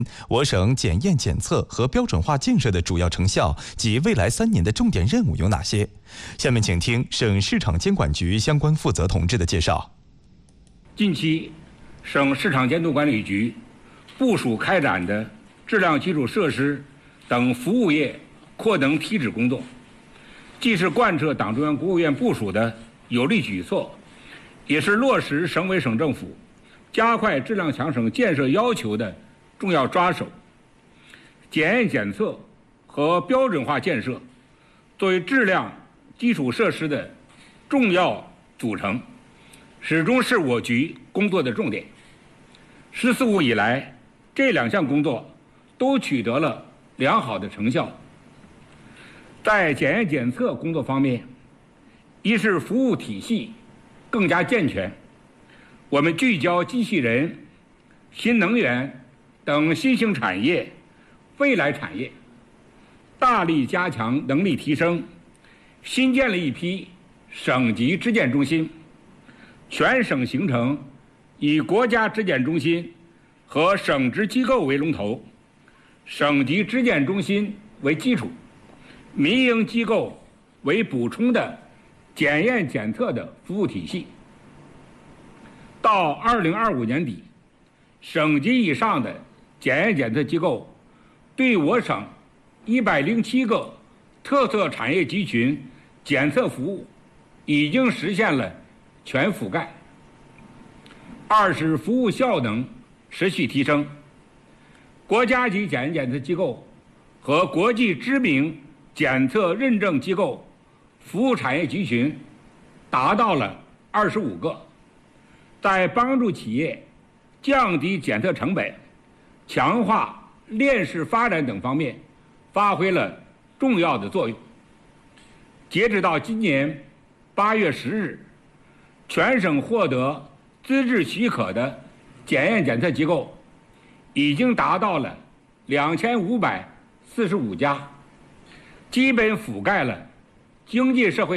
我省检验检测和标准化建设的主要成效及未来3年的重点任务有哪些？下面请听省市场监管局相关负责同志的介绍。 近期，省市场监督管理局部署开展的质量基础设施等服务业扩能提质工作，既是贯彻党中央、国务院部署的有力举措，也是落实省委省政府加快质量强省建设要求的重要抓手。检验检测和标准化建设作为质量基础设施的重要组成，始终是我局工作的重点。“十四五”以来，这2项工作都取得了良好的成效。在检验检测工作方面，一是服务体系更加健全，我们聚焦机器人、新能源等新兴产业、未来产业，大力加强能力提升，新建了一批省级质检中心，全省形成以国家质检中心和省直机构为龙头，省级质检中心为基础，民营机构为补充的检验检测的服务体系。到2025年底，省级以上的检验检测机构对我省107个特色产业集群检测服务已经实现了全覆盖。二是服务效能持续提升，国家级检验检测机构和国际知名检测认证机构服务产业集群达到了25个，在帮助企业降低检测成本、强化链式发展等方面发挥了重要的作用。截止到今年8月10日，全省获得资质许可的检验检测机构已经达到了2545家，基本覆盖了经济社会